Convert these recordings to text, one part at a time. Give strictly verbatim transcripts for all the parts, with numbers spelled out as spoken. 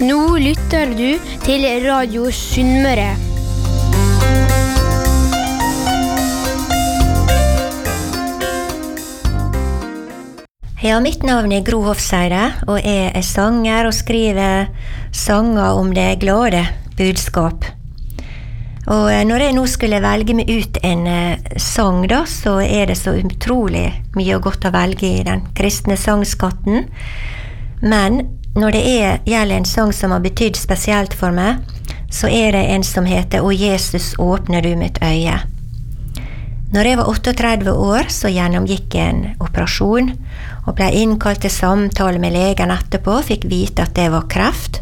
Nå lytter du til Radio Sunnmøre. Ja, mitt navn er Gro Hofseide, og jeg er sanger og skriver sanger om det glade budskap. Og når jeg nå skulle velge meg ut en sang da, så er det så utrolig mye godt å velge i den kristne sangskatten. Men når det er, gjelder en sang som har betydd spesielt for meg, så er det en som heter «Å Jesus, åpner du mitt øye». Når jeg var trettioåtte år, så gjennomgikk jeg en operasjon, og ble innkalt til samtale med legen etterpå, og fikk vite at det var kreft.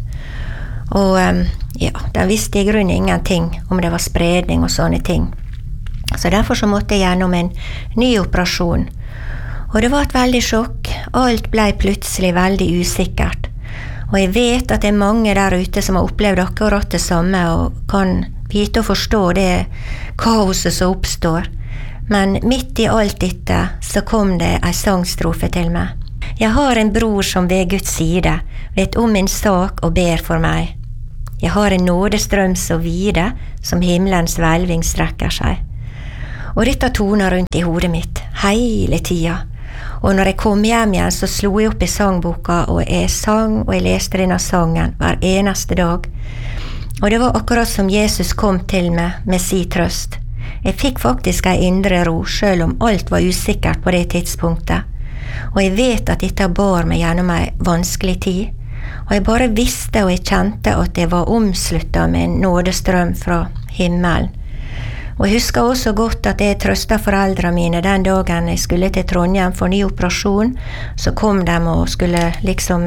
Og ja, den visste i grunnen ingenting om det var spredning og sånne ting. Så derfor så måtte jeg gjennom en ny operasjon. Og det var et veldig sjokk. Alt ble plutselig veldig usikkert. Og jeg vet at det er mange der ute som har opplevd akkurat det samme, og kan vite og forstå det kaoset som oppstår. Men midt i alt dette så kom det en sangstrofe til meg. Jeg har en bror som ved Guds side vet om min sak og ber for meg. Jeg har en nådestrøm så vide som himmelens hvelving strekker seg. Og dette toner rundt i hodet mitt hele tida. Og når jeg kom hjem igjen så slo jeg opp i sangboka, og jeg sang og jeg leste denne sangen hver eneste dag. Og det var akkurat som Jesus kom til meg med sin trøst. Jeg fikk faktisk en indre ro, selv om alt var usikkert på det tidspunktet. Og jeg vet at dette bar meg gjennom en vanskelig tid. Og jeg bare visste og jeg kjente at jeg var omsluttet med en nådestrøm fra himmelen. Og jeg husker også godt at jeg trøstet foreldrene mine den dagen jeg skulle til Trondheim for ny operasjon. Så kom de og skulle liksom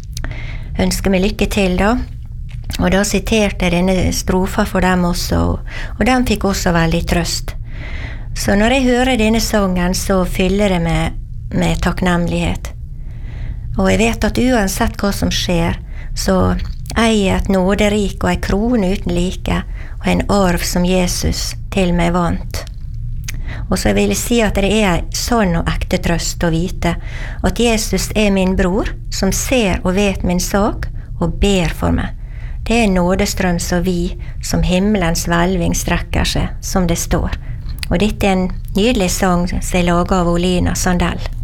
ønske meg lykke til da. Og da siterte jeg denne strofa for dem også, og de fikk også veldig trøst. Så når jeg hører denne sangen, så fyller det meg med takknemlighet. Og jeg vet at uansett hva som skjer, så eier jeg et nåderik og en krone uten like, og en arv som Jesus til meg vant. Og så vil jeg si at det er en sann og ekte trøst å vite at Jesus er min bror, som ser og vet min sak, og ber for meg. Det er en nådestrøm så vid som himmelens hvelving strekker seg, som det står. Og dette er en nydelig sang som er laget av Olina Sandell.